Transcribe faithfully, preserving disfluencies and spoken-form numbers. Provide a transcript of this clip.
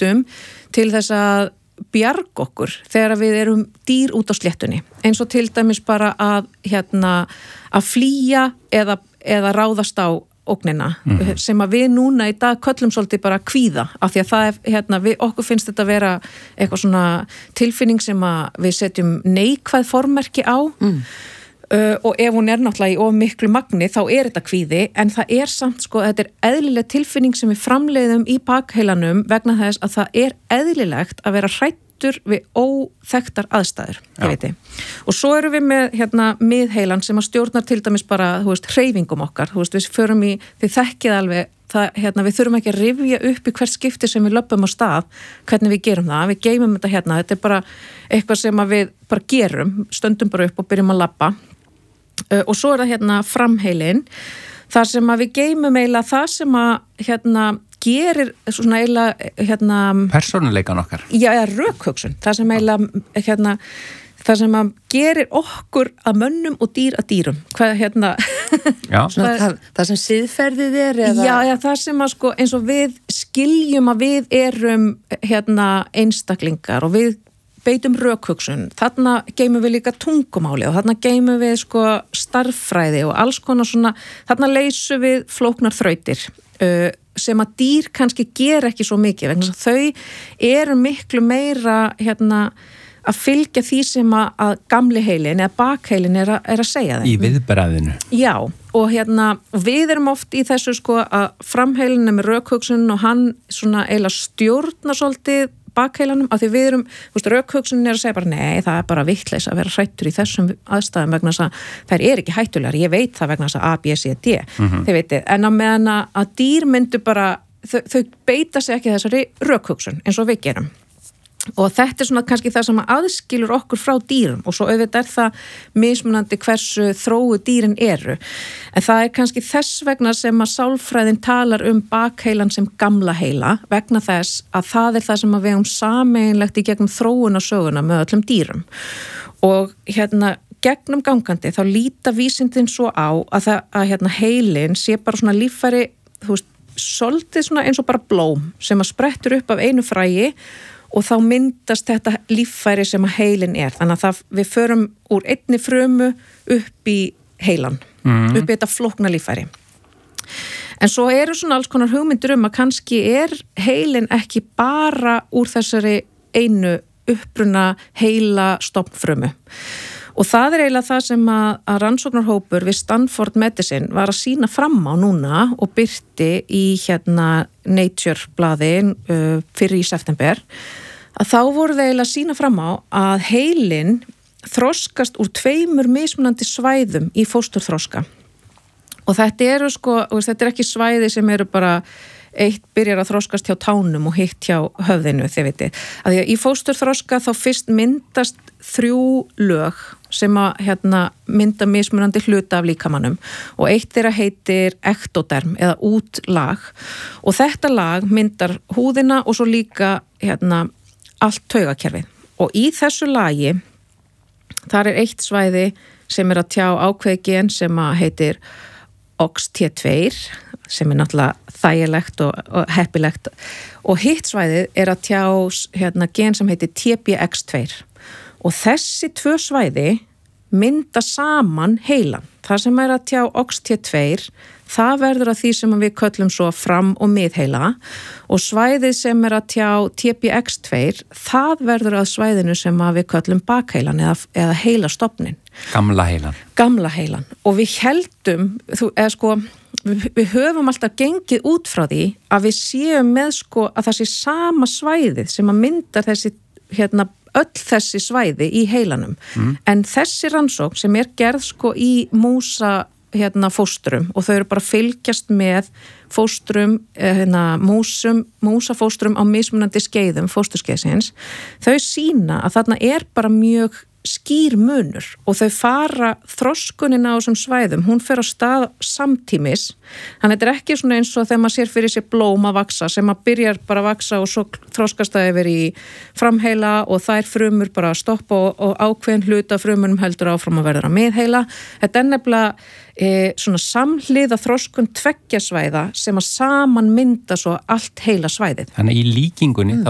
nýtum til þess að bjarga okkur þegar við erum dýr út á sléttunni, eins og til dæmis bara að, hérna, að flýja eða, eða ráðast á ógnina, mm-hmm. sem að við núna í dag köllum svolítið bara kvíða, af því að það er, hérna, við, okkur finnst þetta að vera eitthvað svona tilfinning sem að við setjum neikvæð formerki á, mm. uh, og ef hún er náttúrulega í of miklu magni þá er þetta kvíði, en það er samt sko, þetta er eðlileg tilfinning sem við framleiðum í bakheilanum vegna þess að það er eðlilegt að vera hrædd við óþekktar aðstæður, ég veit ég. Og svo erum við með hérna miðheilan sem að stjórnar til dæmis bara, þú veist, hreyfingum okkar, þú veist, við förum í, þið þekkið alveg, það, hérna, við þurfum ekki að rifja upp í hvert skipti sem við löpum á stað, hvernig við gerum það, við geymum þetta hérna, þetta er bara eitthvað sem að við bara gerum, stöndum bara upp og byrjum að labba, uh, og svo er það hérna framheilin, þar sem að við geymum eiginlega það sem að, hérna, gerir svona eiginlega, hérna... persónuleikan okkar. Já, eða rökhugsun. Það sem eiginlega, hérna, það sem að gerir okkur að mönnum og dýr að dýrum. Hvað, hérna... Já. Svona, það, það sem siðferðið er, eða... Já, já, það sem að, sko, eins og við skiljum að við erum, hérna, einstaklingar og við beitum rökhugsun. Þarna geymum við líka tungumáli og þarna geymum við, sko, starffræði og alls konar svona... Þarna leysum við flóknar þrautir, uh, sem að dýr kannski ger ekki svo mikið, vegna þess að þau eru miklu meira hérna, að fylgja því sem að, að gamli heilin eða bakheilin er, er að segja þeim. Í viðbræðinu. Já, og hérna, við erum oft í þessu sko að framheilin er með rökhugsun og hann svona eiginlega stjórnar svolítið bakheilanum, af því við erum, þú veist, rökhugsunin er að segja bara, nei, það er bara vitleysa að vera hrættur í þessum aðstæðum vegna þess að þær er ekki hættulegar, ég veit það vegna þess að A, B, C, D, mm-hmm. þið veitir, en á meðan að dýr myndu bara, þau, þau beita sig ekki þessari rökhugsun eins og við gerum. Og þetta er svona kannski það sem aðskilur okkur frá dýrum og svo auðvitað er það mismunandi hversu þróu dýrin eru. En það er kannski þess vegna sem að sálfræðin talar um bakheilan sem gamla heila vegna þess að það er það sem að við um sameiginlegt í gegnum þróunarsöguna með öllum dýrum. Og hérna gegnum gangandi þá líta vísindin svo á að, það, að hérna heilin sé bara svona líffæri, þú veist, svolítið svona eins og bara blóm sem að sprettur upp af einu fræi og þá myndast þetta líffæri sem að heilin er. Þannig að það, við förum úr einni frumu upp í heilan, mm. upp í þetta flókna líffæri. En svo eru svona alls konar hugmyndir um að kannski er heilin ekki bara úr þessari einu uppruna heila stofnfrumu. Og það er eiginlega það sem að, að rannsóknarhópur við Stanford Medicine var að sína fram á núna og birti í hérna Nature blaðin uh, fyrir í september, að þá voru þeir eiginlega að sína fram á að heilin þroskast úr tveimur mismunandi svæðum í fósturþroska. Og þetta eru sko, þetta er ekki svæði sem eru bara eitt byrjar að þroskast hjá tánum og hitt hjá höfðinu, þið veitir. Að því að í fósturþroska þá fyrst myndast þrjú lög sem að hérna, mynda mismunandi hluta af líkamannum og eitt þeirra heitir ektoderm eða útlag og þetta lag myndar húðina og svo líka hérna, allt taugakerfið. Og í þessu lagi þar er eitt svæði sem er að tjá ákveði gen sem að heitir O X T tvö sem er náttúrulega þægilegt og, og heppilegt og hitt svæðið er að tjá hérna, gen sem heitir T B X tvö og þessi tvö svæði mynda saman heilan. Það sem er að tjá O X T tvö, það verður að því sem við köllum svo fram- og miðheila og svæðið sem er að tjá T B X tvö, það verður að svæðinu sem við köllum bakheilan eða, eða heilastofnin. Gamla heilan. Gamla heilan. Og við heldum, þú, eða sko, við, við höfum alltaf gengið út frá því að við séum með sko að það sé sama svæðið sem að mynda þessi hérna öll þessi svæði í heilanum. Mm. En þessi rannsókn sem er gerð sko í músa hérna fóstrum og þau eru bara að fylgjast með fóstrum, hérna músum, músafóstrum á mismunandi skeiðum fósturskeiðsins, þau sína að þarna er bara mjög skýr munur og þau fara þroskunin á þessum svæðum, hún fer á stað samtímis, þannig þetta er ekki svona eins og þegar maður sér fyrir sér blóm að vaksa sem að byrjar bara að vaksa og svo þroskast það yfir í framheila og þær frumur bara að stoppa og, og ákveðin hluta frumunum heldur áfram að verða að miðheila. Þetta er nefnilega e, svona samhliða þroskun tveggja svæða sem að saman mynda svo allt heila svæðið. Þannig í líkingunni mm. þá